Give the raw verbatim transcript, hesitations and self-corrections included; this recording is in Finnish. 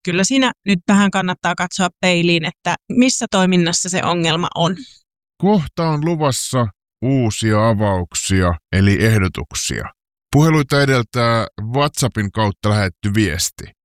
kyllä siinä nyt vähän kannattaa katsoa peiliin, että missä toiminnassa se ongelma on. Kohta on luvassa uusia avauksia, eli ehdotuksia. Puheluita edeltää WhatsAppin kautta lähetty viesti.